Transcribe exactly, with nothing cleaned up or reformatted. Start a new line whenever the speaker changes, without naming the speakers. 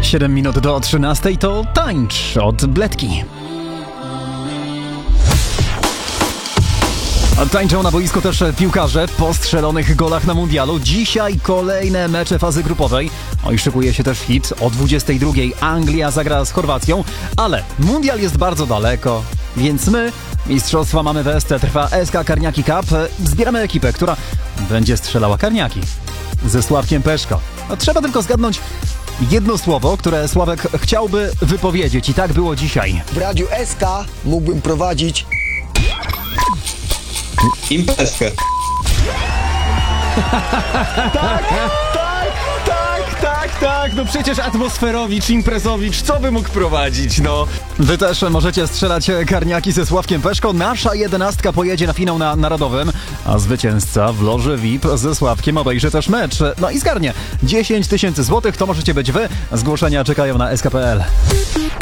siedem minut do trzynastej to tańcz od Bledki. Tańczą na boisku też piłkarze po strzelonych golach na mundialu. Dzisiaj kolejne mecze fazy grupowej. O i szykuje się też hit. O dwudziestej drugiej Anglia zagra z Chorwacją, ale mundial jest bardzo daleko, więc my mistrzostwa mamy w S C. Trwa S K Karniaki Cup. Zbieramy ekipę, która będzie strzelała karniaki ze Sławkiem Peszko. No, trzeba tylko zgadnąć jedno słowo, które Sławek chciałby wypowiedzieć i tak było dzisiaj.
W Radiu S K mógłbym prowadzić
imprezkę.
Tak, tak, tak, tak, tak, no przecież atmosferowicz, imprezowicz, co by mógł prowadzić, no. Wy też możecie strzelać karniaki ze Sławkiem Peszko. Nasza jedenastka pojedzie na finał na Narodowym, a zwycięzca w loży V I P ze Sławkiem obejrzy też mecz. No i zgarnie dziesięć tysięcy złotych, to możecie być wy. Zgłoszenia czekają na S K kropka P L.